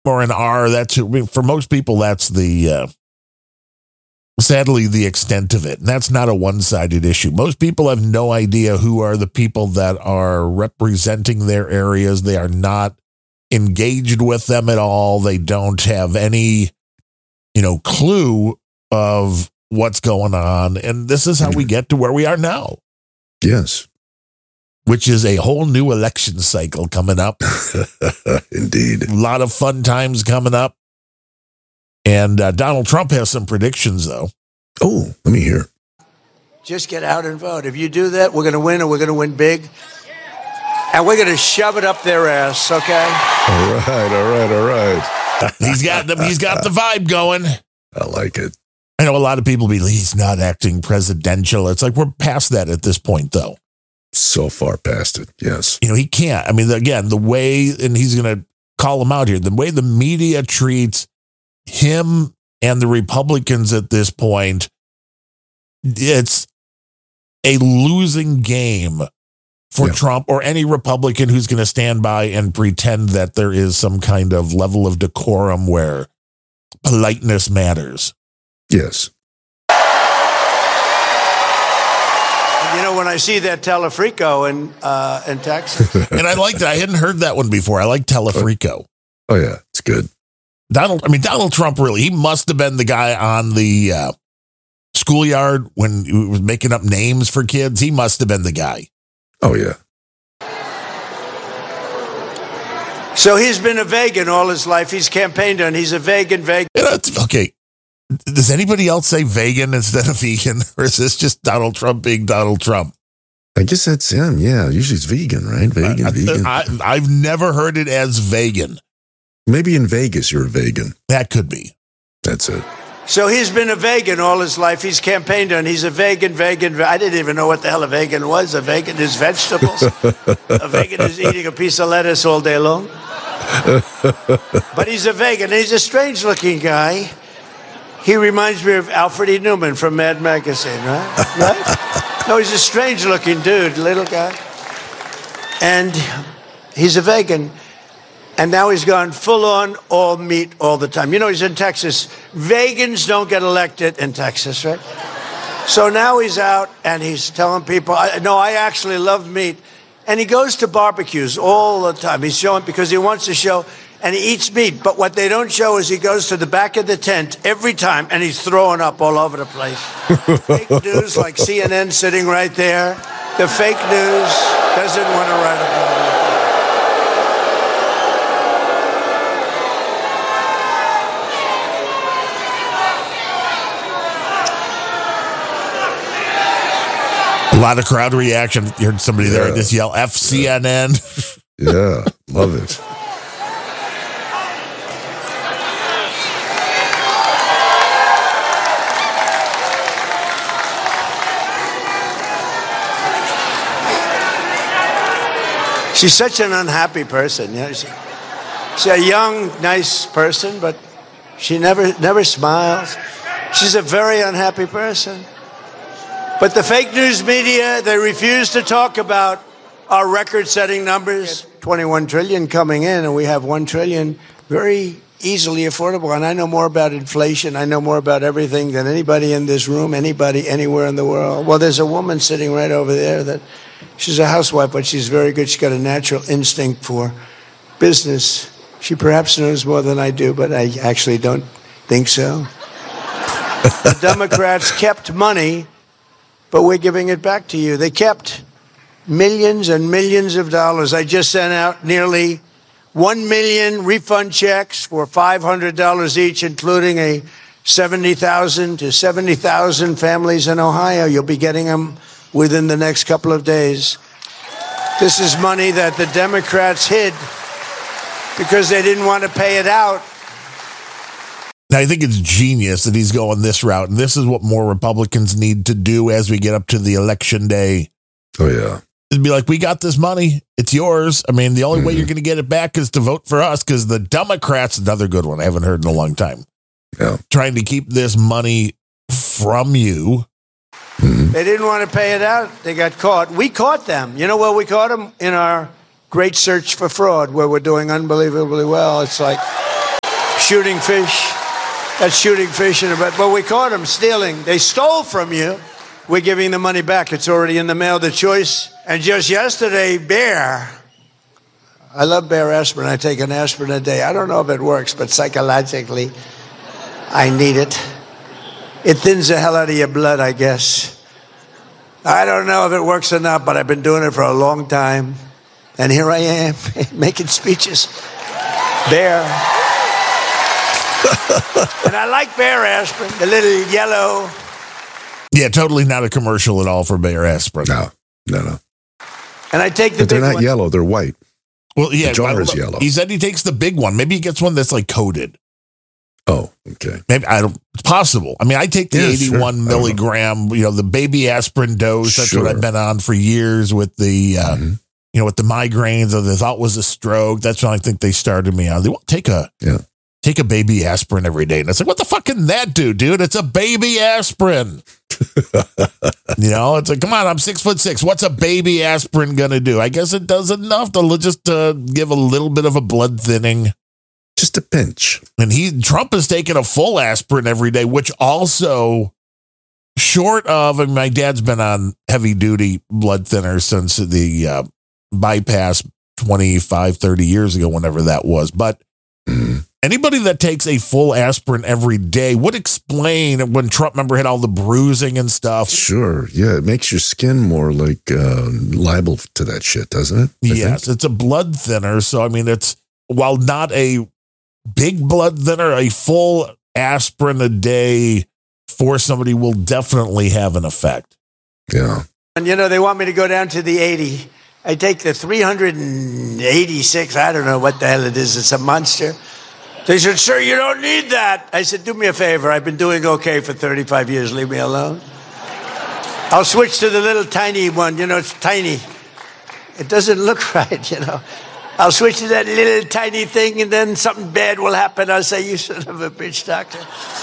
or an R. That's, I mean, for most people, that's sadly the extent of it. And that's not a one-sided issue. Most people have no idea who are the people that are representing their areas. They are not engaged with them at all. They don't have any, clue of what's going on. And this is how we get to where we are now. Yes. Which is a whole new election cycle coming up. Indeed. A lot of fun times coming up. And Donald Trump has some predictions, though. Oh, let me hear. Just get out and vote. If you do that, we're going to win, and we're going to win big. And we're going to shove it up their ass, okay? All right. He's got the vibe going. I like it. I know a lot of people be, he's not acting presidential. It's like we're past that at this point, though. So far past it, yes. He can't. I mean, again, the way, and he's going to call him out here, the way the media treats him and the Republicans at this point, it's a losing game for Trump or any Republican who's going to stand by and pretend that there is some kind of level of decorum where politeness matters. Yes. When I see that Telefrico in Texas. And I like that. I hadn't heard that one before. I like Telefrico. Oh, yeah. It's good. Donald Trump, really, he must have been the guy on the schoolyard when he was making up names for kids. He must have been the guy. Oh, yeah. So he's been a vegan all his life. He's campaigned on. He's a vegan. Okay. Does anybody else say vegan instead of vegan? Or is this just Donald Trump being Donald Trump? I guess that's him. Yeah. Usually it's vegan, right? Vegan. I've never heard it as vegan. Maybe in Vegas you're a vegan. That could be. That's it. So he's been a vegan all his life. He's campaigned on. He's a vegan. I didn't even know what the hell a vegan was. A vegan is vegetables. A vegan is eating a piece of lettuce all day long. But he's a vegan. He's a strange-looking guy. He reminds me of Alfred E. Newman from Mad Magazine, right? No, he's a strange-looking dude, little guy. And he's a vegan. And now he's gone full-on all meat all the time. He's in Texas. Vegans don't get elected in Texas, right? So now he's out and he's telling people, I actually love meat. And he goes to barbecues all the time. He's showing, because he wants to show, and he eats meat. But what they don't show is he goes to the back of the tent every time and he's throwing up all over the place. Fake news like CNN sitting right there. The fake news doesn't want to write about it. A lot of crowd reaction. You heard somebody there just yell FCNN. Yeah, love it. She's such an unhappy person. She's a young, nice person, but she never smiles. She's a very unhappy person. But the fake news media, they refuse to talk about our record-setting numbers. 21 trillion coming in, and we have 1 trillion very easily affordable. And I know more about inflation. I know more about everything than anybody in this room, anybody anywhere in the world. Well, there's a woman sitting right over there that she's a housewife, but she's very good. She's got a natural instinct for business. She perhaps knows more than I do, but I actually don't think so. The Democrats kept money, but we're giving it back to you. They kept millions and millions of dollars. I just sent out nearly 1 million refund checks for $500 each, including a 70,000 to 70,000 families in Ohio. You'll be getting them within the next couple of days. This is money that the Democrats hid because they didn't want to pay it out. I think it's genius that he's going this route, and this is what more Republicans need to do as we get up to the election day. Oh, yeah. It'd be like, we got this money. It's yours. I mean, the only way you're going to get it back is to vote for us, because the Democrats, another good one I haven't heard in a long time, trying to keep this money from you. They didn't want to pay it out. They got caught. We caught them. You know where we caught them? In our great search for fraud, where we're doing unbelievably well. It's like shooting fish. That's shooting fish in a boat. But we caught them stealing. They stole from you. We're giving the money back. It's already in the mail, the choice. And just yesterday, Bayer. I love Bayer aspirin. I take an aspirin a day. I don't know if it works, but psychologically, I need it. It thins the hell out of your blood, I guess. I don't know if it works or not, but I've been doing it for a long time. And here I am, making speeches. Bayer. And I like Bayer aspirin, the little yellow. Yeah, totally not a commercial at all for Bayer aspirin. No. And I take the But they're big not one. yellow, they're white. Well, yeah, The jar is yellow. He said he takes the big one. Maybe he gets one that's like coated. Oh, okay. Maybe it's possible. I mean, I take the Yeah, 81 sure. milligram, the baby aspirin dose. That's what Sure. I've been on for years with the, with the migraines that they thought was a stroke. That's when I think they started me on. They won't take a baby aspirin every day. And it's like, what the fuck can that do, dude? It's a baby aspirin. It's like, come on, I'm 6'6". What's a baby aspirin going to do? I guess it does enough to just give a little bit of a blood thinning. Just a pinch. And Trump is taking a full aspirin every day, which also short of, my dad's been on heavy duty blood thinner since the bypass 25, 30 years ago, whenever that was. But anybody that takes a full aspirin every day would explain when Trump, remember, had all the bruising and stuff. Sure. Yeah. It makes your skin more like liable to that shit, doesn't it? Yes. It's a blood thinner. So, it's, while not a big blood thinner, a full aspirin a day for somebody will definitely have an effect. Yeah. And they want me to go down to the 80. I take the 386. I don't know what the hell it is. It's a monster. They said, sir, you don't need that. I said, do me a favor. I've been doing okay for 35 years. Leave me alone. I'll switch to the little tiny one. It's tiny. It doesn't look right, I'll switch to that little tiny thing, and then something bad will happen. I'll say, you son of a bitch, doctor.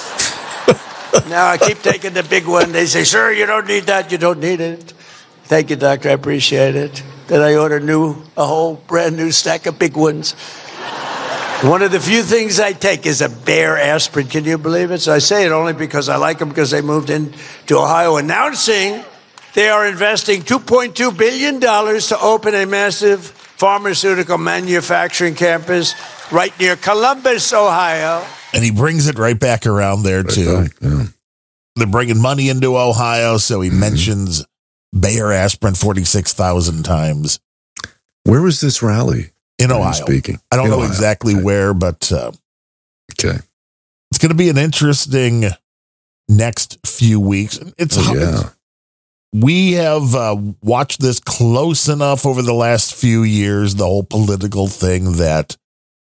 Now I keep taking the big one. They say, sir, you don't need that. You don't need it. Thank you, doctor. I appreciate it. Then I order a whole brand new stack of big ones. One of the few things I take is a Bayer aspirin. Can you believe it? So I say it only because I like them, because they moved into Ohio, announcing they are investing $2.2 billion to open a massive pharmaceutical manufacturing campus right near Columbus, Ohio. And he brings it right back around there, too. Back, yeah. They're bringing money into Ohio, so he mentions Bayer aspirin 46,000 times. Where was this rally? In Ohio. Speaking. I don't In know Ohio. exactly where, but Okay. it's going to be an interesting next few weeks. We have watched this close enough over the last few years, the whole political thing, that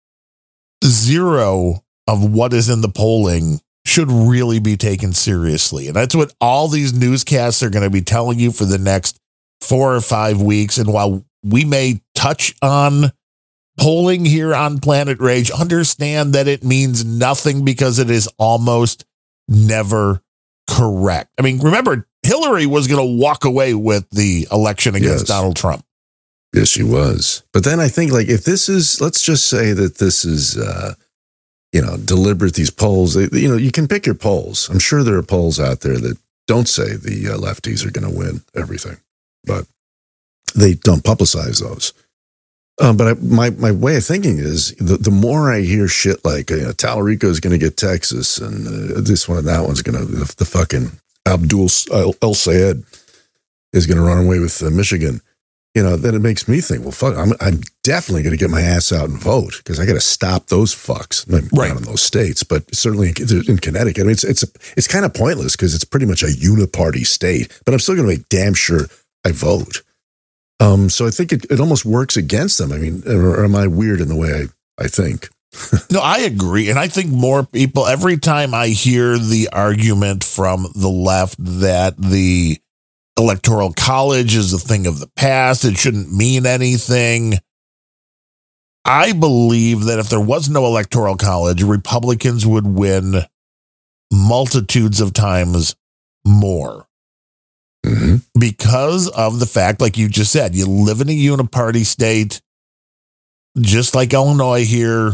zero of what is in the polling should really be taken seriously. And that's what all these newscasts are going to be telling you for the next 4 or 5 weeks. And while we may touch on polling here on Planet Rage, understand that it means nothing, because it is almost never correct. Remember, Hillary was going to walk away with the election against Donald Trump. Yes, she was. But then I think, if this is, let's just say that this is, deliberate, these polls, you can pick your polls. I'm sure there are polls out there that don't say the lefties are going to win everything, but they don't publicize those. But my way of thinking is the more I hear shit like Tallarico is going to get Texas, and this one and that one's going to, the fucking Abdul El Sayed is going to run away with Michigan, then it makes me think, well, fuck, I'm definitely going to get my ass out and vote, because I got to stop those fucks. Not in those states, but certainly in Connecticut. It's kind of pointless, because it's pretty much a uniparty state, but I'm still going to make damn sure I vote. So I think it almost works against them. Or am I weird in the way I think? No, I agree. And I think more people, every time I hear the argument from the left that the Electoral College is a thing of the past, it shouldn't mean anything, I believe that if there was no Electoral College, Republicans would win multitudes of times more. Because of the fact, like you just said, you live in a uniparty state, just like Illinois here.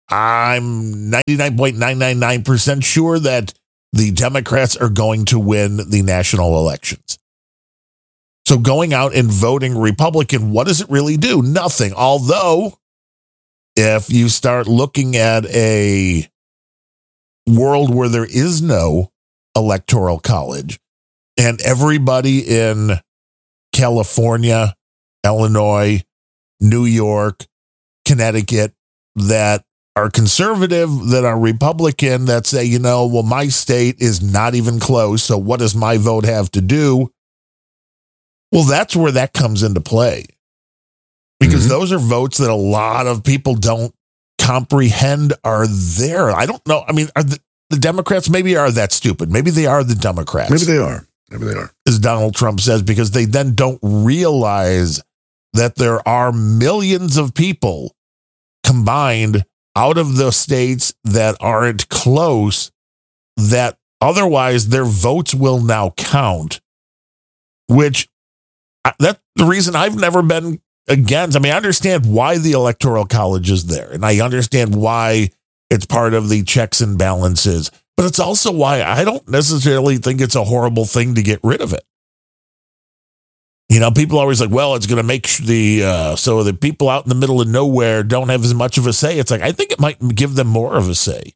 I'm 99.999% sure that the Democrats are going to win the national elections. So going out and voting Republican, what does it really do? Nothing. Although, if you start looking at a world where there is no electoral college and everybody in California, Illinois, New York, Connecticut that are conservative, that are Republican, that say, you know, well, my state is not even close, so what does my vote have to do? Well, that's where that comes into play. Because those are votes that a lot of people don't comprehend are there. I don't know. I mean, are the Democrats maybe are that stupid? Maybe they are the Democrats. Maybe they are. Maybe they are. As Donald Trump says, because they then don't realize that there are millions of people combined out of the states that aren't close, that otherwise their votes will now count, which that's the reason I've never been against. I mean, I understand why the Electoral College is there, and I understand why it's part of the checks and balances, but it's also why I don't necessarily think it's a horrible thing to get rid of it. You know, people are always like, well, it's going to make so the people out in the middle of nowhere don't have as much of a say. It's like, I think it might give them more of a say.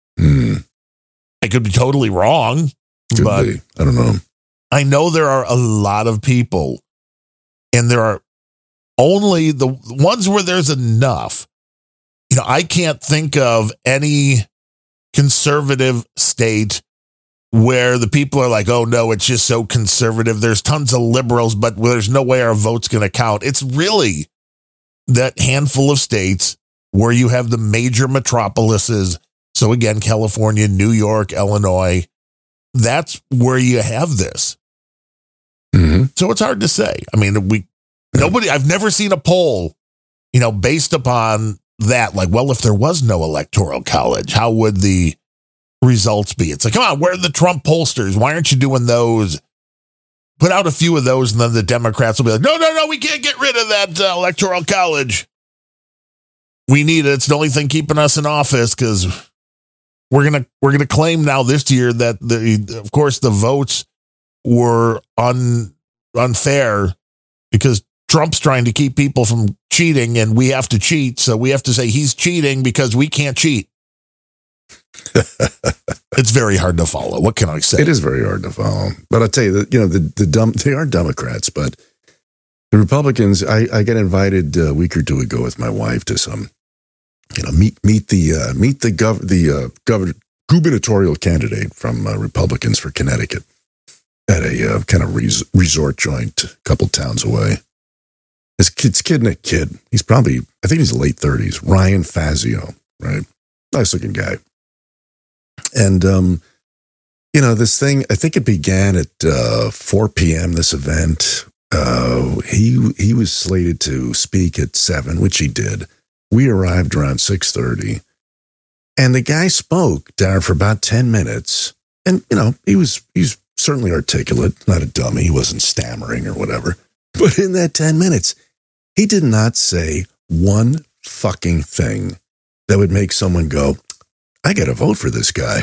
I could be totally wrong, but I don't know. I know there are a lot of people, and there are only the ones where there's enough. You know, I can't think of any conservative state where the people are like, oh, no, it's just so conservative. There's tons of liberals, but there's no way our vote's going to count. It's really that handful of states where you have the major metropolises. So again, California, New York, Illinois, that's where you have this. So it's hard to say. I mean, I've never seen a poll, you know, based upon that. Like, well, if there was no Electoral College, how would the results be? It's like, come on, where are the Trump pollsters? Why aren't you doing those? Put out a few of those, and then the Democrats will be like, no, we can't get rid of that Electoral College. We need it. It's the only thing keeping us in office, because we're gonna claim now this year that of course the votes were unfair because Trump's trying to keep people from cheating, and we have to cheat, so we have to say he's cheating because we can't cheat. It's very hard to follow. What can I say? It is very hard to follow. But I'll tell you that, you know, they are Democrats, but the Republicans, I got invited a week or two ago with my wife to some, you know, meet the gubernatorial candidate from Republicans for Connecticut at a kind of resort joint a couple towns away. It's Kid Nick Kid. He's probably, I think he's late 30s. Ryan Fazio, right? Nice looking guy. And, you know, this thing, I think it began at 4 p.m., this event. He was slated to speak at 7, which he did. We arrived around 6:30. And the guy spoke, Darren, for about 10 minutes. And, you know, he's certainly articulate, not a dummy. He wasn't stammering or whatever. But in that 10 minutes, he did not say one fucking thing that would make someone go, I got to vote for this guy.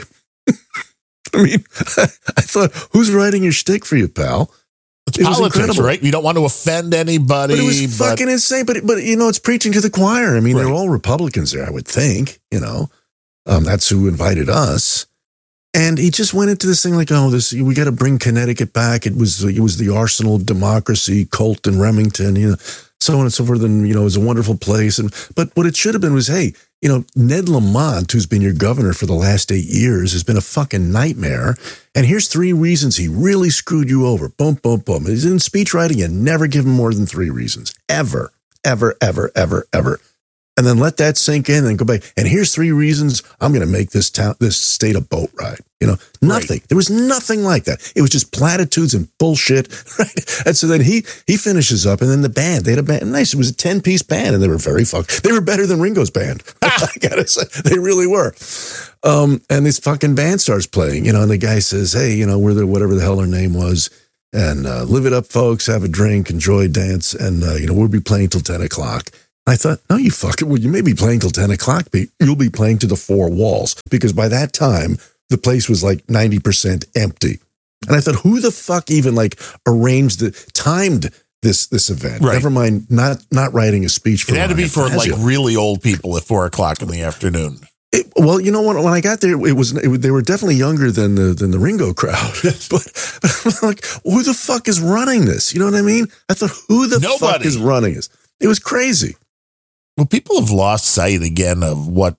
I mean, I thought, who's writing your shtick for you, pal? It's politics, right? You don't want to offend anybody. But it was fucking insane. But you know, it's preaching to the choir. I mean, They're all Republicans there, I would think. You know, that's who invited us. And he just went into this thing like, oh, we got to bring Connecticut back. It was the arsenal of democracy, Colt and Remington, you know, so on and so forth. And, you know, it was a wonderful place. But what it should have been was, hey, you know, Ned Lamont, who's been your governor for the last 8 years, has been a fucking nightmare. And here's 3 reasons he really screwed you over. Boom, boom, boom. He's in speech writing. You never give him more than 3 reasons. Ever, ever, ever, ever, ever. And then let that sink in and go back. And here's 3 reasons I'm going to make this state a boat ride. You know, nothing. Right. There was nothing like that. It was just platitudes and bullshit. Right. And so then he finishes up, and then the band, they had a band. Nice. It was a 10-piece band, and they were they were better than Ringo's band. I got to say, they really were. And this fucking band starts playing, you know, and the guy says, hey, you know, we're the, whatever the hell her name was. And live it up, folks. Have a drink, enjoy, dance. And, you know, we'll be playing till 10 o'clock. I thought, no, you fucking, well, you may be playing till 10 o'clock, but you'll be playing to the four walls, because by that time, the place was like 90% empty. And I thought, who the fuck even like timed this event? Right. Never mind not writing a speech for it. Had to be for like really old people at 4 o'clock in the afternoon. Well, you know what? When I got there, they were definitely younger than the Ringo crowd. but I'm like, who the fuck is running this? You know what I mean? I thought, who the fuck is running this? It was crazy. Well, people have lost sight again of what,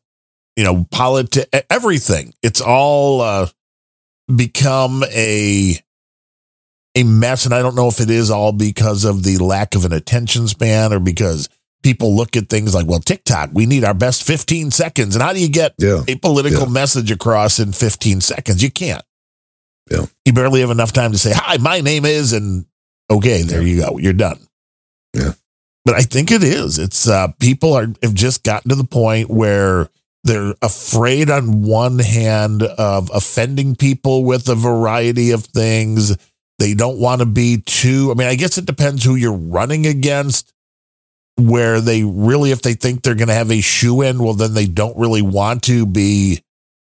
everything. It's all become a mess. And I don't know if it is all because of the lack of an attention span, or because people look at things like, well, TikTok, we need our best 15 seconds. And how do you get a political message across in 15 seconds? You can't. Yeah. You barely have enough time to say, hi, my name is, and okay, there you go. You're done. Yeah. But I think it is. It's people have just gotten to the point where they're afraid on one hand of offending people with a variety of things. They don't want to be too, I guess it depends who you're running against, where they really, if they think they're going to have a shoe-in, well, then they don't really want to be,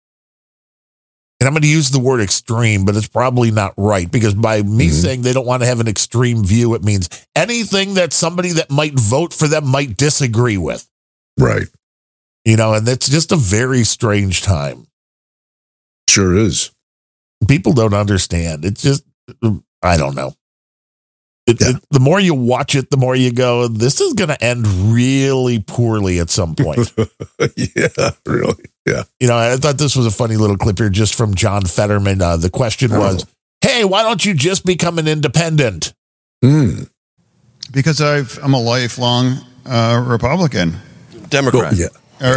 and I'm going to use the word extreme, but it's probably not right, because by me saying they don't want to have an extreme view, it means anything that somebody that might vote for them might disagree with. Right. And it's just a very strange time. Sure is. People don't understand. It's just, I don't know. The more you watch it, the more you go, this is going to end really poorly at some point. Yeah, really. Yeah. I thought this was a funny little clip here just from John Fetterman. The question was, hey, why don't you just become an independent? Because I'm a lifelong Republican. Democrat. Yeah.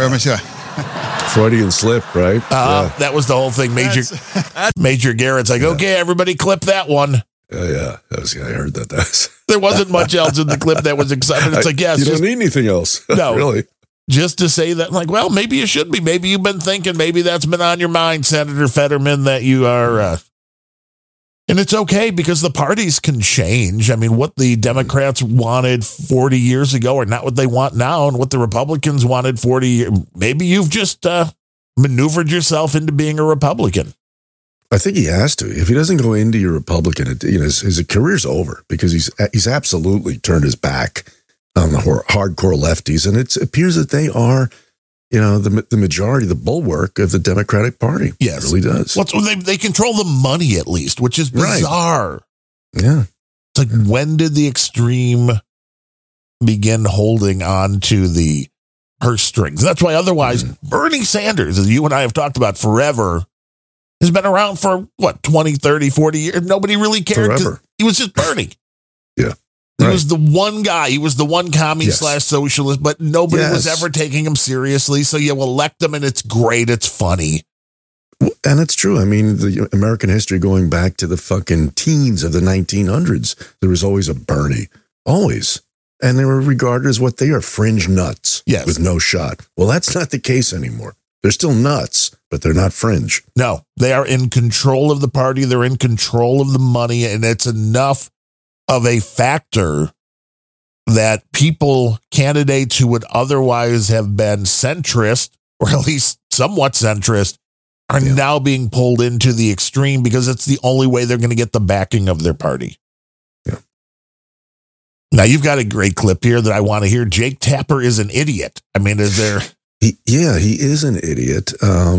Freudian slip, right? That was the whole thing. Major Garrett's like, okay, everybody clip that one. Yeah. I heard that. There wasn't much else in the clip that was exciting. It's like, yes. You don't need anything else. No. Really. Just to say that, like, well, maybe you should be. Maybe you've been thinking, maybe that's been on your mind, Senator Fetterman, that you are. And it's okay, because the parties can change. What the Democrats wanted 40 years ago are not what they want now, and what the Republicans wanted 40 years. Maybe you've just maneuvered yourself into being a Republican. I think he has to. If he doesn't go into your Republican, his career's over, because he's absolutely turned his back on the hardcore lefties, and it appears that they are, the majority, the bulwark of the Democratic Party. Yes, it really does. Well, they control the money, at least, which is bizarre. Right. Yeah, it's like, when did the extreme begin holding on to the purse strings? That's why otherwise, Bernie Sanders, as you and I have talked about forever, has been around for 20, 30, 40 years. Nobody really cared. He was just Bernie. Yeah. He was the one guy. He was the one commie / socialist, but nobody was ever taking him seriously. So you elect him, and it's great. It's funny. And it's true. The American history going back to the fucking teens of the 1900s, there was always a Bernie. Always. And they were regarded as what they are, fringe nuts with no shot. Well, that's not the case anymore. They're still nuts, but they're not fringe. No, they are in control of the party. They're in control of the money, and it's enough of a factor that candidates who would otherwise have been centrist, or at least somewhat centrist, are now being pulled into the extreme, because it's the only way they're going to get the backing of their party. Yeah. Now, you've got a great clip here that I want to hear. Jake Tapper is an idiot. Is there... He is an idiot.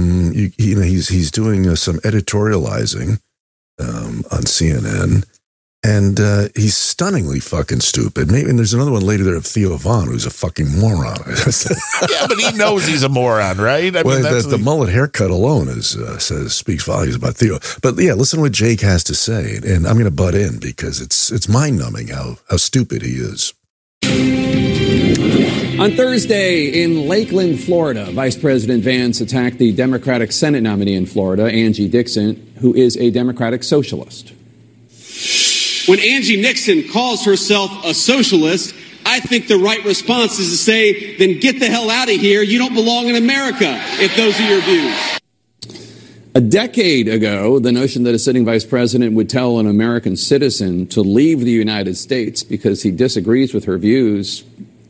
He's doing some editorializing on CNN, and he's stunningly fucking stupid. Maybe, and there's another one later there of Theo Von, who's a fucking moron. Yeah, but he knows he's a moron, right? The mullet haircut alone speaks volumes about Theo. But yeah, listen to what Jake has to say, and I'm going to butt in, because it's mind numbing how stupid he is. On Thursday in Lakeland, Florida, Vice President Vance attacked the Democratic Senate nominee in Florida, Angie Dixon, who is a Democratic socialist. When Angie Nixon calls herself a socialist, I think the right response is to say, then get the hell out of here. You don't belong in America, if those are your views. A decade ago, the notion that a sitting vice president would tell an American citizen to leave the United States because he disagrees with her views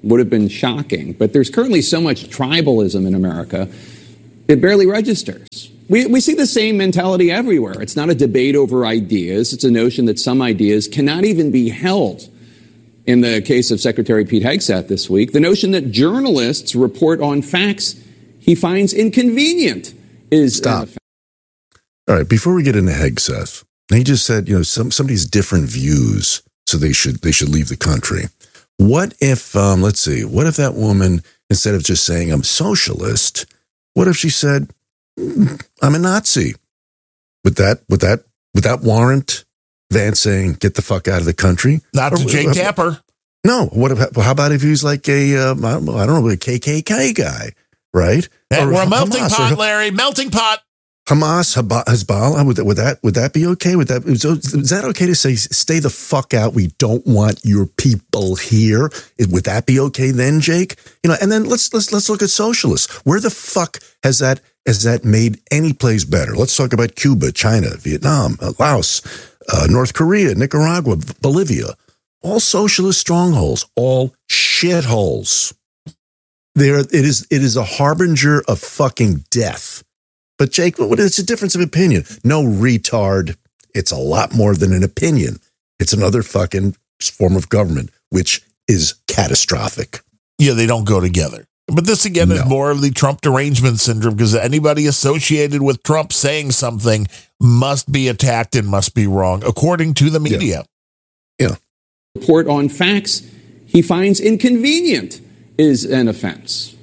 would have been shocking. But there's currently so much tribalism in America, it barely registers. We see the same mentality everywhere. It's not a debate over ideas. It's a notion that some ideas cannot even be held. In the case of Secretary Pete Hegseth this week, the notion that journalists report on facts he finds inconvenient is... Stop. All right, before we get into Hegseth, he just said, somebody's different views, so they should leave the country. What if, what if that woman, instead of just saying, I'm socialist, what if she said, I'm a Nazi? Would that warrant Vance saying, get the fuck out of the country? Not to Jake Tapper. No. How about if he was like a KKK guy, right? We're a melting pot, Larry. Melting pot. Hamas, Hezbollah, would that be okay? Is that okay to say, stay the fuck out? We don't want your people here. Would that be okay then, Jake? And then let's look at socialists. Where the fuck has that made any place better? Let's talk about Cuba, China, Vietnam, Laos, North Korea, Nicaragua, Bolivia. All socialist strongholds, all shitholes. It is a harbinger of fucking death. But Jake, it's a difference of opinion. No, retard. It's a lot more than an opinion. It's another fucking form of government, which is catastrophic. Yeah, they don't go together. But this, again, is more of the Trump derangement syndrome, because anybody associated with Trump saying something must be attacked and must be wrong, according to the media. Yeah. Report on facts he finds inconvenient is an offense.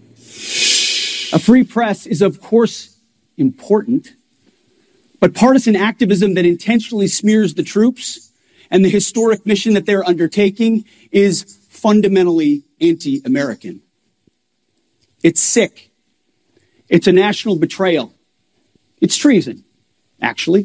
A free press is, of course, important, but partisan activism that intentionally smears the troops and the historic mission that they're undertaking is fundamentally anti-American. It's sick. It's a national betrayal. It's treason, actually.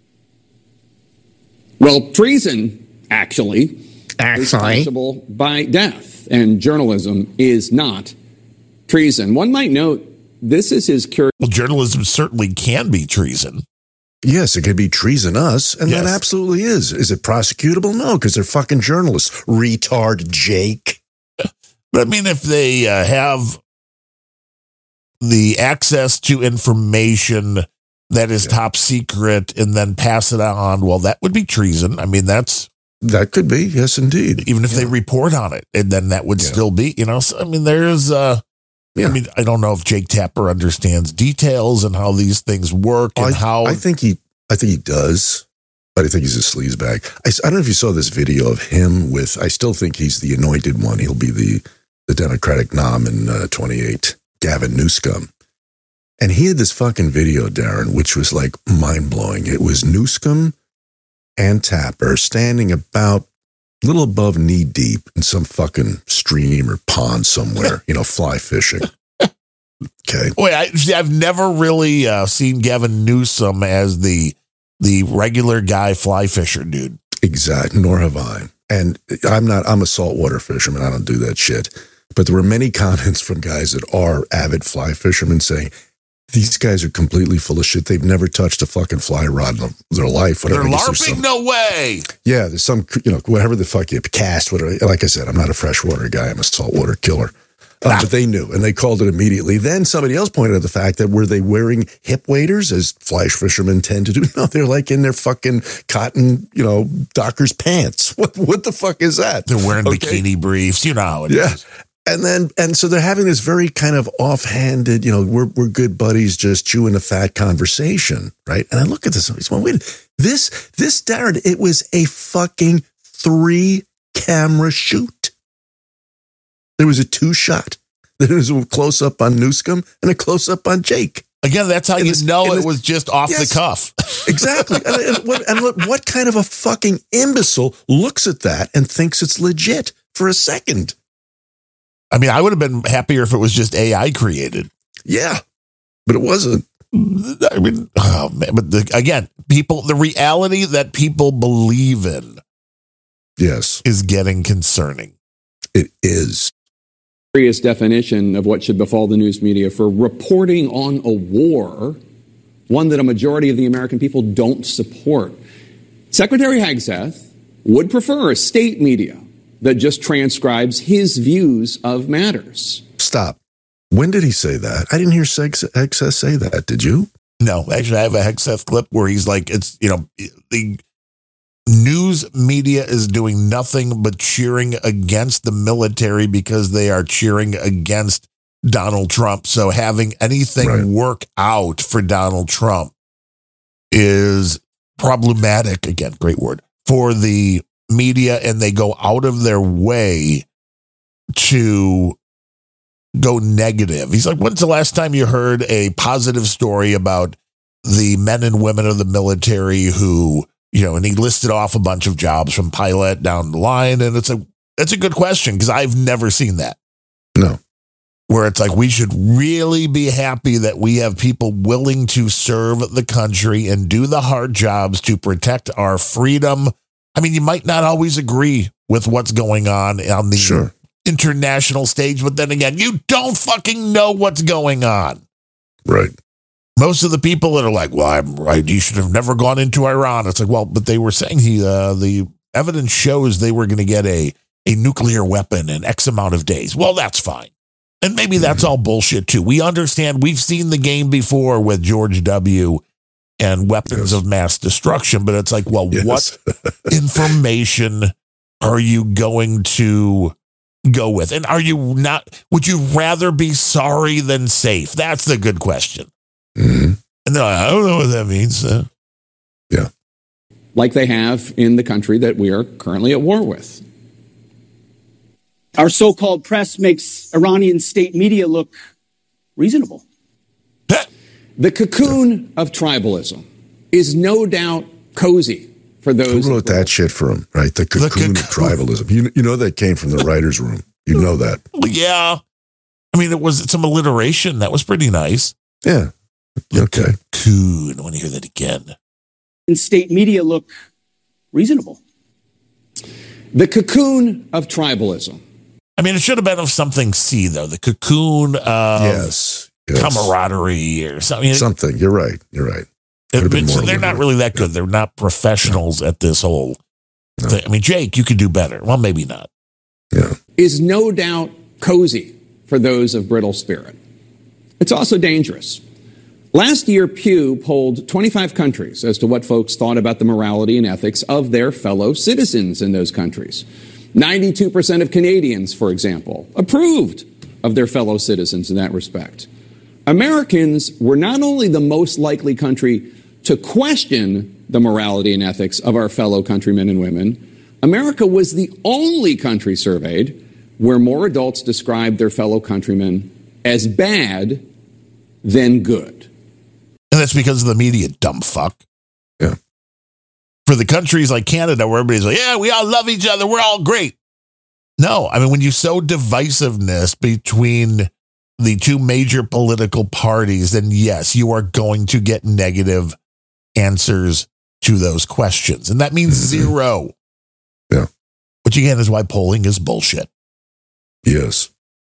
Well, treason, actually, is punishable by death, and journalism is not treason. One might note, this is his cure. Well, journalism certainly can be treason. Yes, it could be treasonous, and that absolutely is. Is it prosecutable? No, because they're fucking journalists. Retard, Jake. But I mean, if they have the access to information that is top secret and then pass it on, well, that would be treason. I mean, that could be, yes, indeed. Even if they report on it, and then that would still be, so, I mean, there's, I mean, I don't know if Jake Tapper understands details and how these things work and how. I think he does, but I think he's a sleazebag. I don't know if you saw this video of him with, I still think he's the anointed one. He'll be the Democratic nom in 28, Gavin Newsom. And he had this fucking video, Darren, which was like mind-blowing. It was Newsom and Tapper standing about a little above knee deep in some fucking stream or pond somewhere, fly fishing. Okay. Wait, I've never really seen Gavin Newsom as the regular guy fly fisher dude. Exactly. Nor have I. And I'm a saltwater fisherman. I don't do that shit. But there were many comments from guys that are avid fly fishermen saying, these guys are completely full of shit. They've never touched a fucking fly rod in their life. Whatever. They're LARPing? No way. Yeah, there's some, whatever the fuck you cast, whatever. Like I said, I'm not a freshwater guy. I'm a saltwater killer. But they knew, and they called it immediately. Then somebody else pointed out the fact that were they wearing hip waders, as fly fishermen tend to do? No, they're like in their fucking cotton, Dockers pants. What the fuck is that? They're wearing bikini briefs. You know how it is. And so they're having this very kind of offhanded, we're good buddies, just chewing the fat conversation, right? And I look at this, and I'm wait, this Darren, it was a fucking 3-camera shoot. There was a 2-shot. There was a close up on Newsom and a close up on Jake. Again, that's how it was just off the cuff. Exactly. and what kind of a fucking imbecile looks at that and thinks it's legit for a second? I mean, I would have been happier if it was just AI created. Yeah, but it wasn't. I mean, oh man! But the reality that people believe in, is getting concerning. It is. Serious definition of what should befall the news media for reporting on a war, one that a majority of the American people don't support. Secretary Hegseth would prefer a state media that just transcribes his views of matters. Stop. When did he say that? I didn't hear Hexeth say that. Did you? No, actually, I have a Hexeth clip where he's like, it's, the news media is doing nothing but cheering against the military because they are cheering against Donald Trump. So having anything work out for Donald Trump is problematic. Again, great word, for the media, and they go out of their way to go negative. He's like, when's the last time you heard a positive story about the men and women of the military who, and he listed off a bunch of jobs from pilot down the line. And it's a good question, because I've never seen that. No. Where it's like, we should really be happy that we have people willing to serve the country and do the hard jobs to protect our freedom. I mean, you might not always agree with what's going on the international stage, but then again, you don't fucking know what's going on. Right. Most of the people that are like, well, I'm right, you should have never gone into Iran. It's like, well, but they were saying the evidence shows they were going to get a nuclear weapon in X amount of days. Well, that's fine. And maybe that's all bullshit too. We understand. We've seen the game before with George W. and weapons of mass destruction. But it's like, well, what information are you going to go with? And would you rather be sorry than safe? That's the good question. Mm-hmm. And they're like, I don't know what that means. Yeah. Like they have in the country that we are currently at war with. Our so-called press makes Iranian state media look reasonable. The cocoon of tribalism is no doubt cozy for those. Who wrote that shit for him, right? The cocoon of tribalism. You know that came from the writer's room. You know that. Yeah. I mean, it was some alliteration. That was pretty nice. Yeah. Okay. Cocoon. I want to hear that again. And state media look reasonable. The cocoon of tribalism. I mean, it should have been of something C, though. The cocoon of yes. camaraderie or something. Something. You're right. They're not really that good. They're not professionals at this whole thing. I mean, Jake, you could do better. Well, maybe not. Yeah. Is no doubt cozy for those of brittle spirit. It's also dangerous. Last year, Pew polled 25 countries as to what folks thought about the morality and ethics of their fellow citizens in those countries. 92% of Canadians, for example, approved of their fellow citizens in that respect. Americans were not only the most likely country to question the morality and ethics of our fellow countrymen and women, America was the only country surveyed where more adults described their fellow countrymen as bad than good. And that's because of the media, dumb fuck. Yeah. For the countries like Canada, where everybody's like, yeah, we all love each other, we're all great. No, I mean, when you sow divisiveness between the two major political parties, then yes, you are going to get negative answers to those questions. And that means zero. Yeah. Which again is why polling is bullshit. Yes.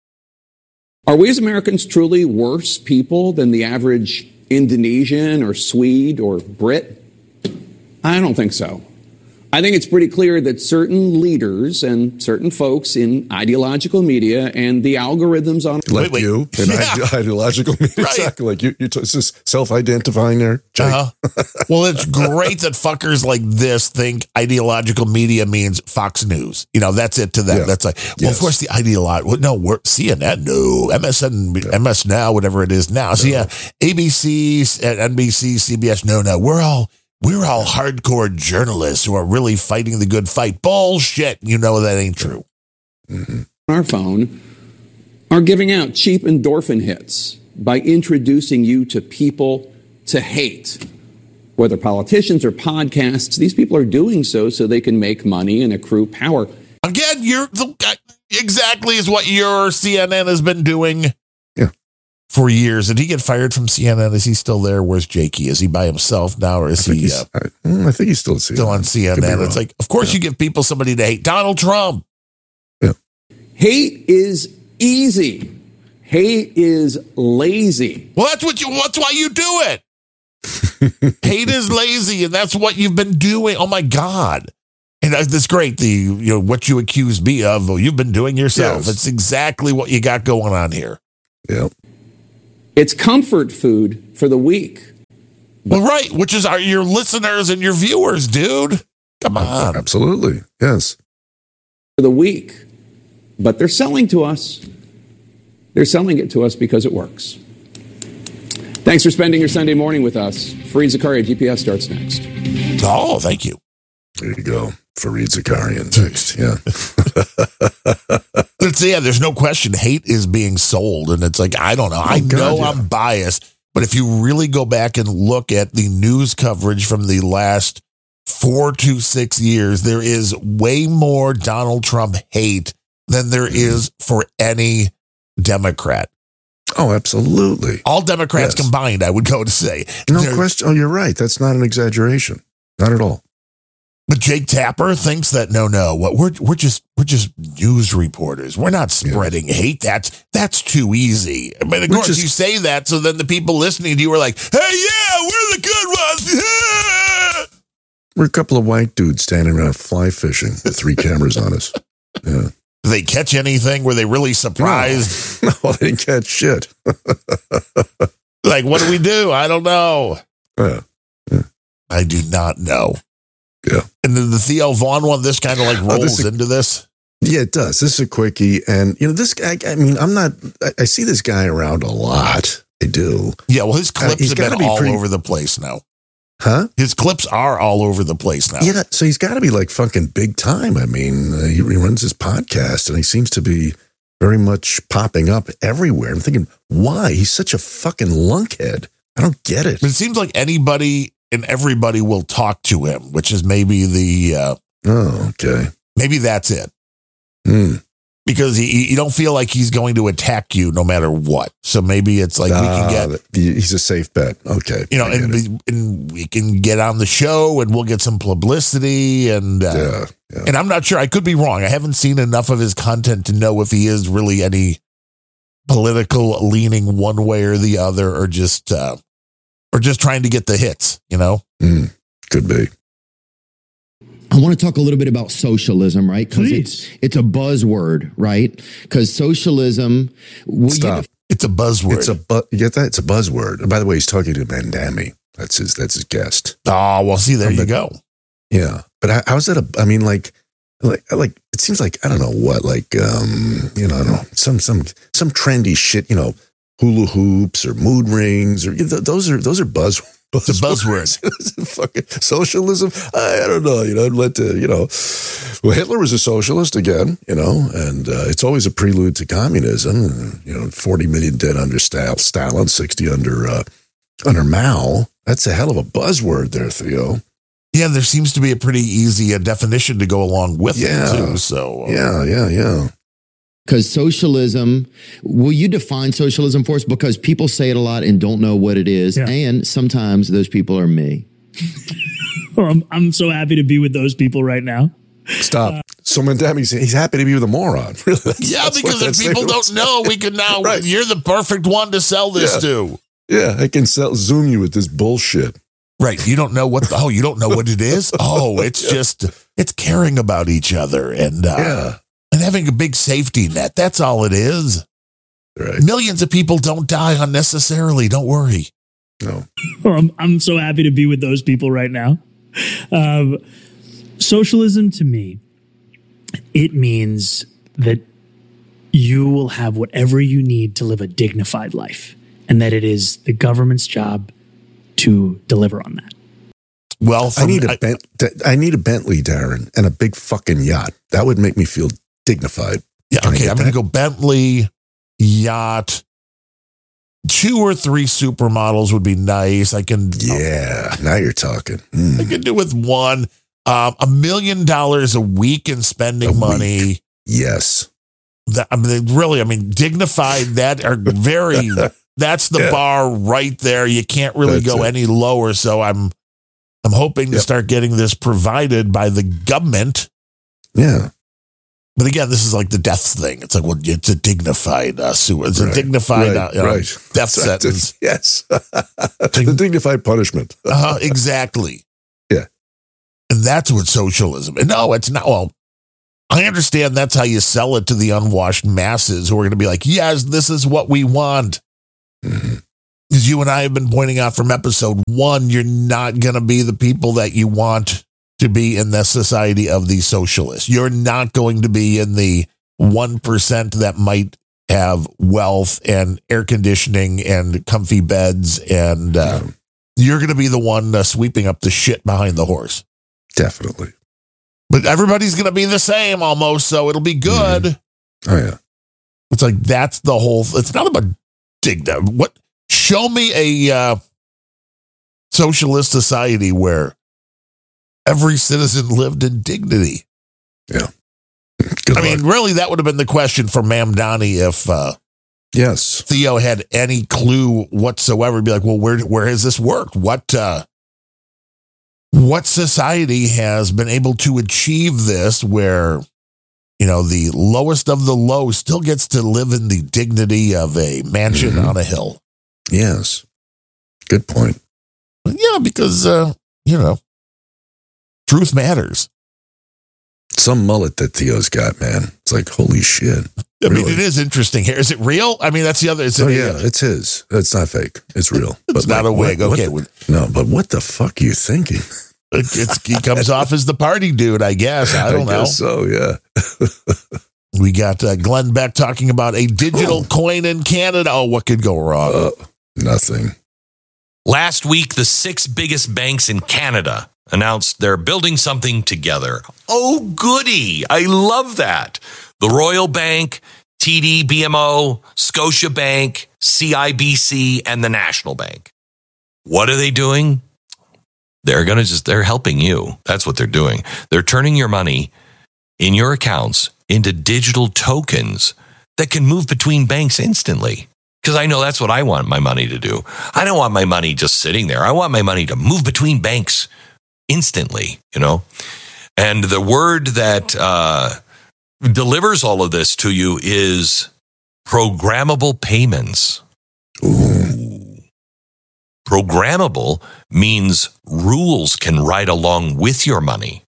Are we as Americans truly worse people than the average Indonesian or Swede or Brit? I don't think so. I think it's pretty clear that certain leaders and certain folks in ideological media and the algorithms on you in ideological media, right. Exactly. Like you it's just self-identifying there. Well, it's great that fuckers like this think ideological media means Fox News. That's it to them. Yeah. That's like, well, of course the ideological. No, we're CNN. No, MSN, MS Now, whatever it is now. No. So yeah, ABC, NBC, CBS. No, we're all hardcore journalists who are really fighting the good fight. Bullshit. You know that ain't true. Mm-hmm. Our phone are giving out cheap endorphin hits by introducing you to people to hate. Whether politicians or podcasts, these people are doing so they can make money and accrue power. Again, exactly is what your CNN has been doing. For years. Did he get fired from CNN? Is he still there? Where's Jakey? Is he by himself now, or is he? I think he's still on CNN. It's like, of course, you give people somebody to hate. Donald Trump. Yeah. Hate is easy. Hate is lazy. Well, that's why you do it. Hate is lazy, and that's what you've been doing. Oh my God. And that's great. What you accuse me of, you've been doing yourself. Yes. It's exactly what you got going on here. Yeah. It's comfort food for the weak. Well, right, which is your listeners and your viewers, dude. Come on. Absolutely. Yes. For the weak. But they're selling to us. They're selling it to us because it works. Thanks for spending your Sunday morning with us. Fareed Zakaria, GPS starts next. Oh, thank you. There you go. Fareed Zakarian next. Yeah. There's no question hate is being sold. And it's like, I don't know. I know I'm biased. But if you really go back and look at the news coverage from the last 4 to 6 years, there is way more Donald Trump hate than there is for any Democrat. Oh, absolutely. All Democrats combined, I would go to say. No question. Oh, you're right. That's not an exaggeration. Not at all. But Jake Tapper thinks that we're just news reporters. We're not spreading hate. That's too easy. I mean, of course, you say that, so then the people listening to you are like, "Hey, yeah, we're the good ones." We're a couple of white dudes standing around fly fishing with 3 cameras on us. Yeah. Did they catch anything? Were they really surprised? No, they didn't catch shit. Like, what do we do? I don't know. Yeah. I do not know. Yeah. And then the Theo Vaughn one, this kind of like rolls into this. Yeah, it does. This is a quickie. And, this guy, I see this guy around a lot. I do. Yeah, well, his clips have been all over the place now. Huh? His clips are all over the place now. Yeah, so he's got to be like fucking big time. I mean, he runs his podcast and he seems to be very much popping up everywhere. I'm thinking, why? He's such a fucking lunkhead. I don't get it. But it seems like anybody and everybody will talk to him, which is maybe maybe that's it. Because you don't feel like he's going to attack you no matter what. So maybe it's like we can get... He's a safe bet. Okay. And we can get on the show and we'll get some publicity. And and I'm not sure. I could be wrong. I haven't seen enough of his content to know if he is really any political leaning one way or the other, or just trying to get the hits, Could be. I want to talk a little bit about socialism, right? Because it's a buzzword, right? Because socialism... Stop. It's a buzzword. You get that? It's a buzzword. And by the way, he's talking to Mandami. That's his guest. Oh, well, see, there you go. Yeah. But how's that like it seems like, I don't know what, like, I don't know, some trendy shit, hula hoops or mood rings, or those are buzzwords. It's a buzzword. Fucking socialism. I don't know. I'd let well, Hitler was a socialist again, and it's always a prelude to communism. 40 million dead under Stalin, 60 under Mao. That's a hell of a buzzword there, Theo. Yeah, there seems to be a pretty easy definition to go along with it too. So yeah. Because socialism, will you define socialism for us? Because people say it a lot and don't know what it is. Yeah. And sometimes those people are me. Well, I'm so happy to be with those people right now. Stop. So Mandami, he's happy to be with a moron. Really? Because if people don't know, we can now, you're the perfect one to sell this to. Yeah, I can Zoom you with this bullshit. Right. You don't know you don't know what it is? Oh, it's just, it's caring about each other and having a big safety net. That's all it is. Right. Millions of people don't die unnecessarily. Don't worry. No. Well, I'm so happy to be with those people right now. Socialism to me, it means that you will have whatever you need to live a dignified life, and that it is the government's job to deliver on that. Well, I need a Bentley, Darren, and a big fucking yacht. That would make me feel dignified. Yeah, okay. I'm going to go Bentley, yacht, 2 or 3 supermodels would be nice. I can. Yeah, now you're talking. I can do with 1. $1 million a week in spending money. Yes. Dignified. That are very. That's the bar right there. You can't really go any lower. So I'm hoping to start getting this provided by the government. Yeah. But again, this is like the death thing. It's like, well, it's a dignified it's a dignified death sentence. Yes. The dignified punishment. Exactly. Yeah. And that's what socialism. And no, it's not. Well, I understand that's how you sell it to the unwashed masses who are going to be like, yes, this is what we want. As you and I have been pointing out from episode 1, you're not going to be the people that you want to be in the society of the socialists. You're not going to be in the 1% that might have wealth and air conditioning and comfy beds. And you're going to be the one sweeping up the shit behind the horse. Definitely. But everybody's going to be the same almost, so it'll be good. Mm-hmm. Oh, yeah. It's like, that's the whole, it's not about what, show me a socialist society where every citizen lived in dignity. Yeah. I mean, really, that would have been the question for Mamdani if yes, Theo had any clue whatsoever. Be like, well, where has this worked? What society has been able to achieve this where, you know, the lowest of the low still gets to live in the dignity of a mansion on a hill? Yes. Good point. Yeah, because, you know, truth matters. Some mullet that Theo's got, man. It's like, holy shit. I mean, it is interesting here. Is it real? I mean, that's the other. It's his. It's not fake. It's real. It's not a wig. Okay. No, but what the fuck are you thinking? He comes off as the party dude, I guess. I don't know. Guess so, yeah. We got Glenn Beck talking about a digital coin in Canada. Oh, what could go wrong? Nothing. Last week, the 6 biggest banks in Canada announced they're building something together. Oh, goody. I love that. The Royal Bank, TD, BMO, Scotiabank, CIBC, and the National Bank. What are they doing? They're helping you. That's what they're doing. They're turning your money in your accounts into digital tokens that can move between banks instantly. Because I know that's what I want my money to do. I don't want my money just sitting there. I want my money to move between banks instantly, you know? And the word that delivers all of this to you is programmable payments. Ooh. Programmable means rules can ride along with your money.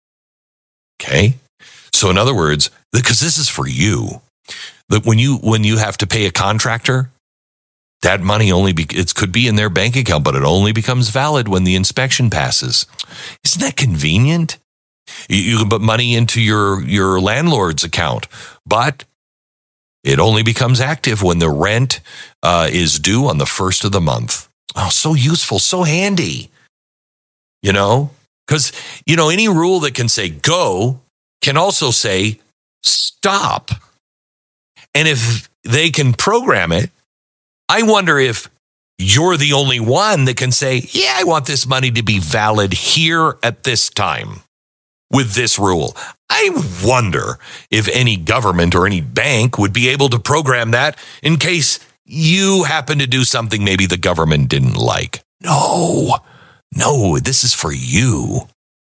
Okay? So in other words, because this is for you, that when you have to pay a contractor, that money it could be in their bank account, but it only becomes valid when the inspection passes. Isn't that convenient? You can put money into your landlord's account, but it only becomes active when the rent is due on the first of the month. Oh, so useful, so handy. You know, because, you know, any rule that can say go can also say stop. And if they can program it, I wonder if you're the only one that can say, yeah, I want this money to be valid here at this time with this rule. I wonder if any government or any bank would be able to program that in case you happen to do something maybe the government didn't like. No, this is for you.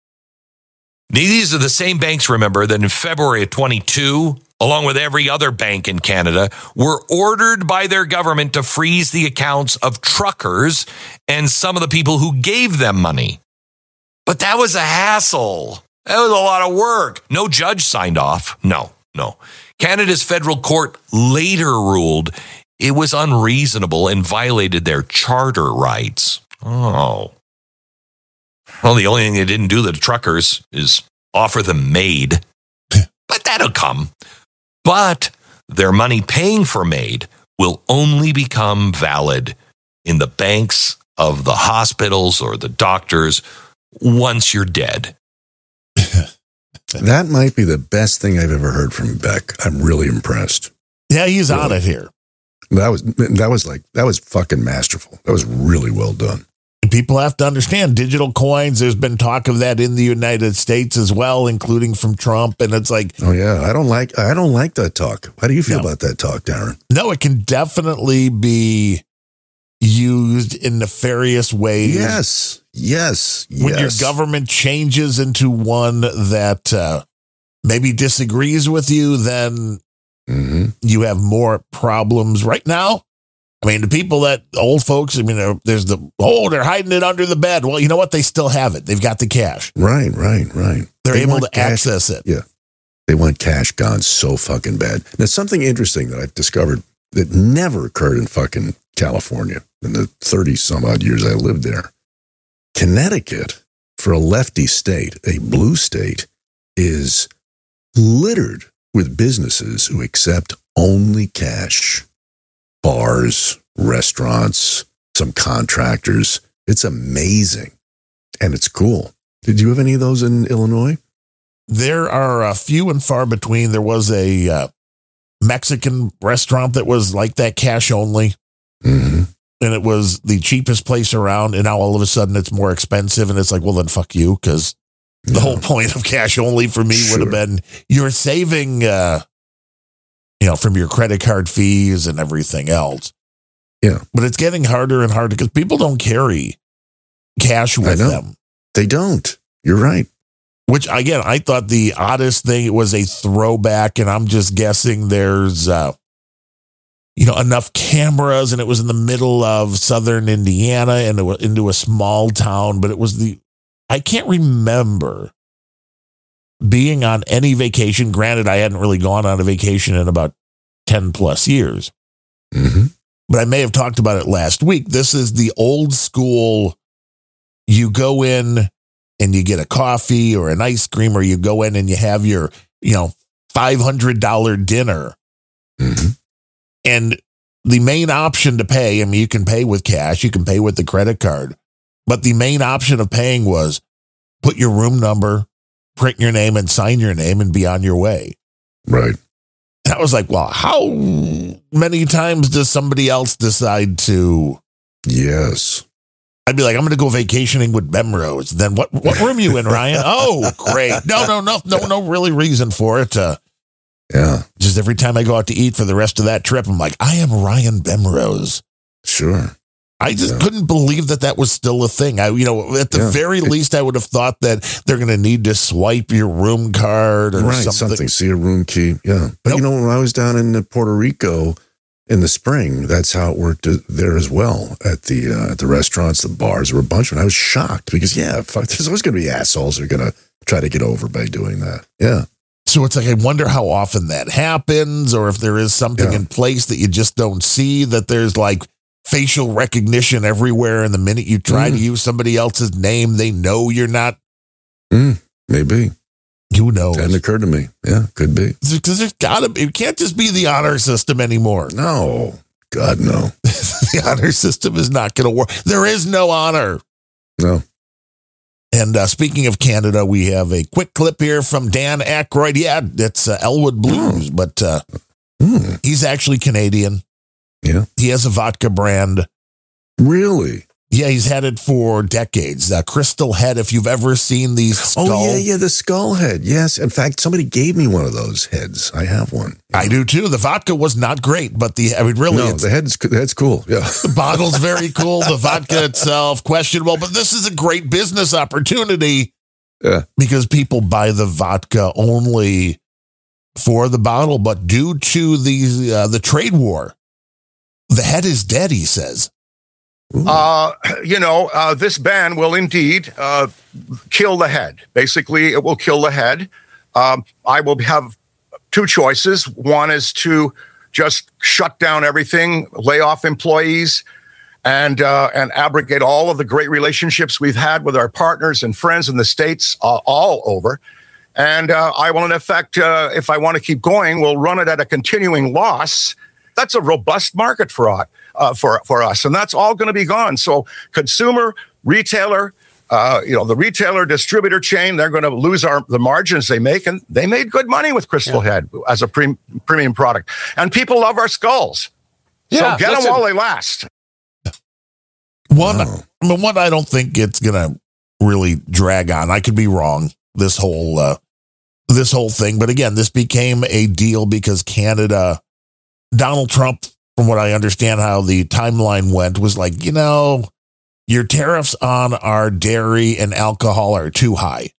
These are the same banks, remember, that in February of 22, along with every other bank in Canada, were ordered by their government to freeze the accounts of truckers and some of the people who gave them money. But that was a hassle. That was a lot of work. No judge signed off. No. Canada's federal court later ruled it was unreasonable and violated their charter rights. Oh. Well, the only thing they didn't do to the truckers is offer them MAID. But that'll come. But their money paying for MAID will only become valid in the banks of the hospitals or the doctors once you're dead. That might be the best thing I've ever heard from Beck. I'm really impressed. Yeah, he's on it here. That was fucking masterful. That was really well done. People have to understand digital coins. There's been talk of that in the United States as well, including from Trump. And it's like, oh yeah, I don't like that talk. How do you feel about that talk, Darren? No, it can definitely be used in nefarious ways. Yes. When your government changes into one that maybe disagrees with you, then you have more problems. Right now, I mean, the people that old folks, I mean, there's they're hiding it under the bed. Well, you know what? They still have it. They've got the cash. Right. They're able to cash, access it. Yeah. They want cash gone so fucking bad. Now, something interesting that I've discovered that never occurred in fucking California in the 30 some odd years I lived there. Connecticut, for a lefty state, a blue state, is littered with businesses who accept only cash. Bars, restaurants, some contractors. It's amazing. And it's cool. Did you have any of those in Illinois? There are a few and far between. There was a Mexican restaurant that was like that, cash only. Mm-hmm. And it was the cheapest place around. And now all of a sudden it's more expensive. And it's like, well, then fuck you. Because the whole point of cash only for me would have been you're saving, from your credit card fees and everything else. Yeah. But it's getting harder and harder because people don't carry cash with them. They don't. You're right. Which, again, I thought the oddest thing, it was a throwback, and I'm just guessing there's, enough cameras, and it was in the middle of southern Indiana and it was into a small town, but it was I can't remember being on any vacation. Granted, I hadn't really gone on a vacation in about 10 plus years, but I may have talked about it last week. This is the old school. You go in and you get a coffee or an ice cream, or you go in and you have your, $500 dinner. And the main option to pay, I mean, you can pay with cash, you can pay with the credit card, but the main option of paying was put your room number, print your name and sign your name and be on your way. Right. And I was like, well, how many times does somebody else decide to? Yes. I'd be like, I'm going to go vacationing with Bemrose. Then what room you in, Ryan? Oh, great. No really reason for it. Yeah. Just every time I go out to eat for the rest of that trip, I'm like, I am Ryan Bemrose. Sure. I just couldn't believe that was still a thing. At the very least, I would have thought that they're going to need to swipe your room card or something. See a room key. Yeah. But when I was down in Puerto Rico in the spring, that's how it worked there as well at the restaurants, the bars. There were a bunch of them. I was shocked because, there's always going to be assholes who are going to try to get over by doing that. Yeah. So it's like, I wonder how often that happens, or if there is something in place that you just don't see, that there's like facial recognition everywhere. And the minute you try to use somebody else's name, they know you're not. Maybe. Who knows? Hadn't occurred to me. Yeah, could be. Because it can't just be the honor system anymore. No. God, no. The honor system is not going to work. There is no honor. No. And speaking of Canada, we have a quick clip here from Dan Aykroyd. Yeah, it's Elwood Blues, but he's actually Canadian. Yeah. He has a vodka brand. Really? Yeah, he's had it for decades. Crystal Head, if you've ever seen these skull. Oh, yeah, the skull head. Yes. In fact, somebody gave me one of those heads. I have one. I do too. The vodka was not great, but the head's cool. Yeah. The bottle's very cool. The vodka itself, questionable, but this is a great business opportunity. Yeah. Because people buy the vodka only for the bottle, but due to the trade war, the head is dead, he says. This ban will indeed kill the head. Basically, it will kill the head. I will have two choices. One is to just shut down everything, lay off employees, and abrogate all of the great relationships we've had with our partners and friends in the States all over. And I will, in effect, if I want to keep going, will run it at a continuing loss. That's a robust market for us, and that's all going to be gone. So consumer, retailer, the retailer distributor chain, they're going to lose the margins they make, and they made good money with Crystal Head as a premium product. And people love our skulls. So get them while they last. One, I don't think it's going to really drag on. I could be wrong. This whole thing, but again, this became a deal because Canada. Donald Trump, from what I understand how the timeline went, was like, your tariffs on our dairy and alcohol are too high.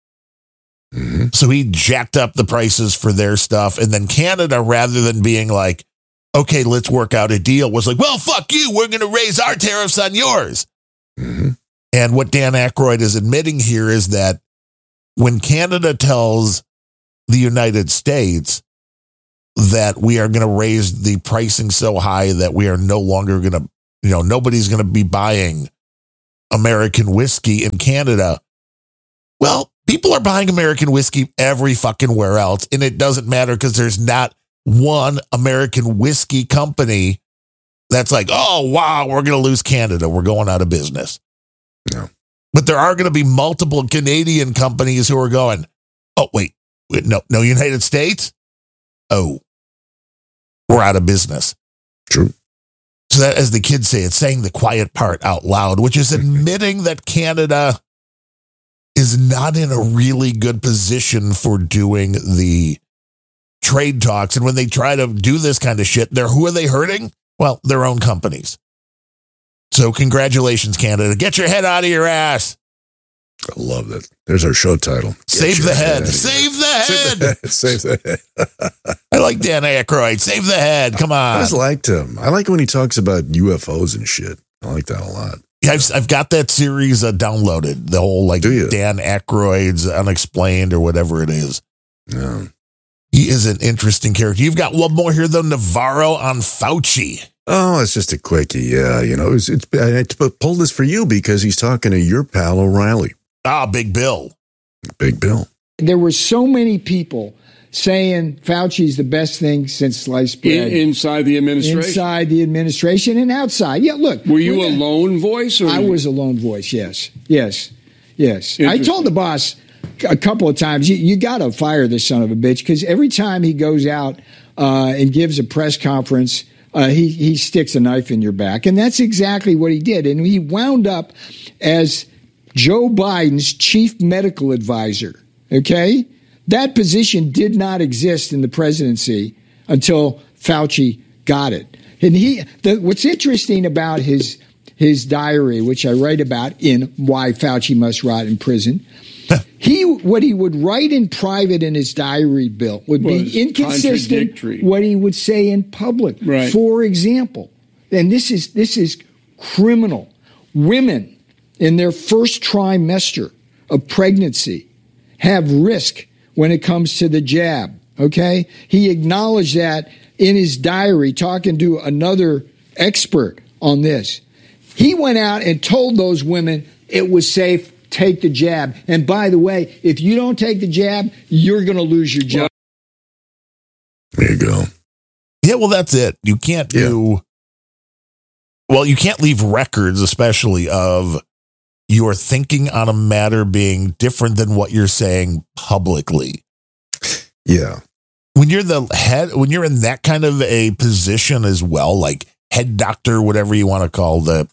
So he jacked up the prices for their stuff. And then Canada, rather than being like, okay, let's work out a deal, was like, well, fuck you. We're going to raise our tariffs on yours. Mm-hmm. And what Dan Aykroyd is admitting here is that when Canada tells the United States that we are going to raise the pricing so high that we are no longer going to, nobody's going to be buying American whiskey in Canada. Well, people are buying American whiskey every fucking where else. And it doesn't matter because there's not one American whiskey company that's like, oh, wow, we're going to lose Canada. We're going out of business. No. But there are going to be multiple Canadian companies who are going, oh, wait, no, United States? Oh, we're out of business. True. So that, as the kids say, it's saying the quiet part out loud, which is admitting that Canada is not in a really good position for doing the trade talks. And when they try to do this kind of shit, who are they hurting? Well, their own companies. So congratulations, Canada. Get your head out of your ass. I love that. There's our show title. Save the head. Save the head. Save the head. I like Dan Aykroyd. Save the head. Come on. I just liked him. I like when he talks about UFOs and shit. I like that a lot. Yeah, I've got that series downloaded. The whole Dan Aykroyd's Unexplained or whatever it is. Yeah. He is an interesting character. You've got one more here, though, Navarro on Fauci. Oh, it's just a quickie. Yeah, I pulled this for you because he's talking to your pal O'Reilly. Ah, Big Bill. Big Bill. There were so many people saying Fauci's the best thing since sliced bread. Inside the administration? Inside the administration and outside. Yeah, look. Were you a lone voice? Or I was a lone voice, yes. I told the boss a couple of times, you got to fire this son of a bitch, because every time he goes out and gives a press conference, he sticks a knife in your back. And that's exactly what he did. And he wound up as Joe Biden's chief medical advisor. Okay? That position did not exist in the presidency until Fauci got it. And what's interesting about his diary, which I write about in Why Fauci Must Rot in Prison, what he would write in private in his diary, Bill, would be inconsistent what he would say in public. Right. For example, and this is criminal. Women in their first trimester of pregnancy have risk when it comes to the jab. Okay? He acknowledged that in his diary, talking to another expert on this. He went out and told those women it was safe. Take the jab. And by the way, if you don't take the jab, you're going to lose your job. There you go. Yeah, well, that's it. You can't you can't leave records, especially of your thinking on a matter being different than what you're saying publicly. Yeah. When you're the head, when you're in that kind of a position as well, like head doctor, whatever you want to call the,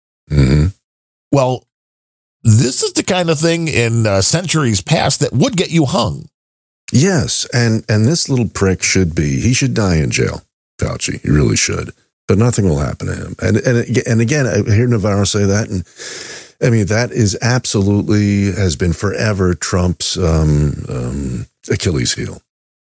well, this is the kind of thing in centuries past that would get you hung. Yes, and this little prick he should die in jail, Fauci. He really should. But nothing will happen to him. And again, I hear Navarro say that, and I mean, that is absolutely, has been forever Trump's Achilles heel.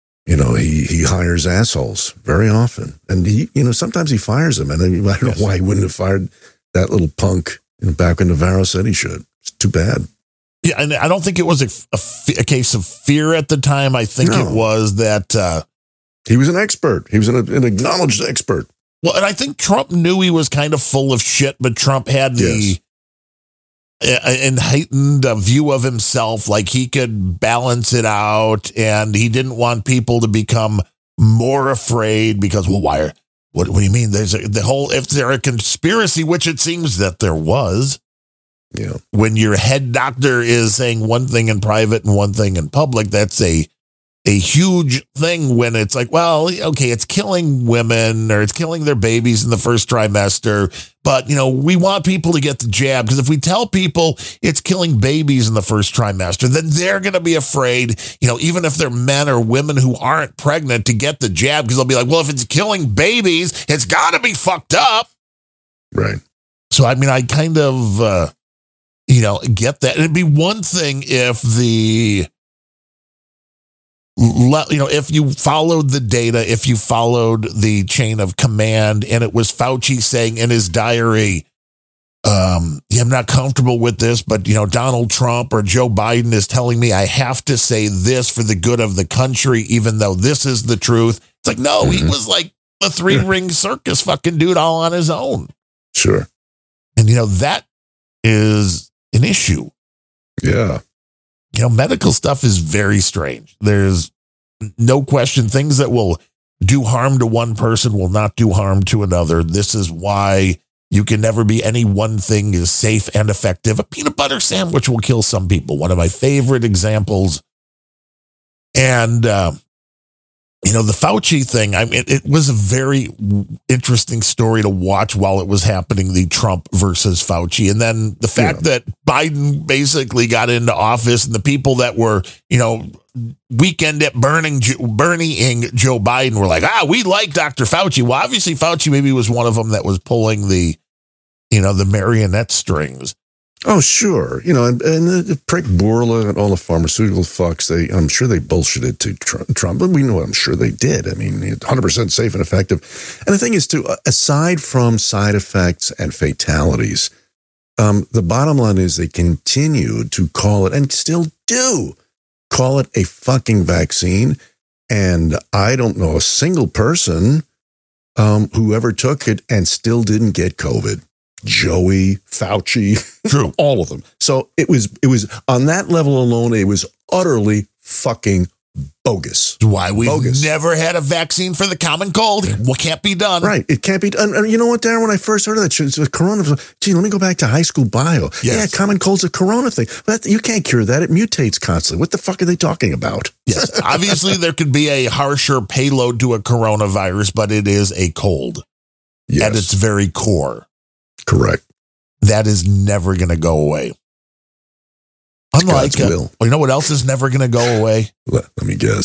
He hires assholes very often. And sometimes he fires them. And I don't know why he wouldn't have fired that little punk back when Navarro said he should. It's too bad. Yeah, and I don't think it was a case of fear at the time. I think it was that he was an expert. He was an acknowledged expert. Well, and I think Trump knew he was kind of full of shit, but Trump had the heightened view of himself, like he could balance it out, and he didn't want people to become more afraid because, well, why? What do you mean? There's if there a conspiracy, which it seems that there was. Yeah. When your head doctor is saying one thing in private and one thing in public, that's a huge thing when it's like, well, okay, it's killing women or it's killing their babies in the first trimester. But, we want people to get the jab, because if we tell people it's killing babies in the first trimester, then they're going to be afraid, even if they're men or women who aren't pregnant, to get the jab, because they'll be like, well, if it's killing babies, it's got to be fucked up. Right. So, I mean, I kind of, get that. It'd be one thing if if you followed the data, if you followed the chain of command, and it was Fauci saying in his diary, I'm not comfortable with this, but Donald Trump or Joe Biden is telling me I have to say this for the good of the country, even though this is the truth. It's like, no, he was like the 3-ring circus fucking dude all on his own. Sure. And that is an issue. Yeah. Medical stuff is very strange. There's no question. Things that will do harm to one person will not do harm to another. This is why you can never be any one thing is safe and effective. A peanut butter sandwich will kill some people. One of my favorite examples. And, the Fauci thing, it was a very interesting story to watch while it was happening, the Trump versus Fauci. And then the fact that Biden basically got into office and the people that were, weekend at Bernieing Joe Biden were like, we like Dr. Fauci. Well, obviously Fauci maybe was one of them that was pulling the marionette strings. Oh, sure. And the prick Bourla and all the pharmaceutical fucks, I'm sure they bullshitted to Trump, but we know I'm sure they did. I mean, 100% safe and effective. And the thing is, too, aside from side effects and fatalities, the bottom line is they continued to call it, and still do, call it a fucking vaccine. And I don't know a single person who ever took it and still didn't get COVID. Joey, Fauci, true, all of them. So it was on that level alone, it was utterly fucking bogus. Why we've never had a vaccine for the common cold. What can't be done? Right. It can't be done. And you know what, Darren, when I first heard of that shit, it's corona. Gee, let me go back to high school bio. Yes. Yeah, common cold's a corona thing. But you can't cure that. It mutates constantly. What the fuck are they talking about? Yes. Obviously, there could be a harsher payload to a coronavirus, but it is a cold at its very core. Correct. That is never going to go away. Unlike, will. You know what else is never going to go away? Let me guess.